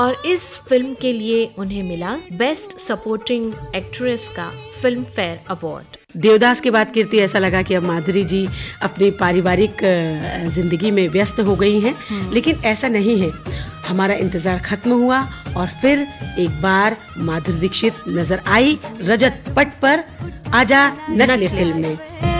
और इस फिल्म के लिए उन्हें मिला बेस्ट सपोर्टिंग एक्ट्रेस का फिल्म फेयर अवार्ड। देवदास के बाद कीर्ति ऐसा लगा कि अब माधुरी जी अपनी पारिवारिक जिंदगी में व्यस्त हो गई हैं, लेकिन ऐसा नहीं है। हमारा इंतजार खत्म हुआ और फिर एक बार माधुरी दीक्षित नजर आई रजत पट पर आजा नच ले फिल्म में।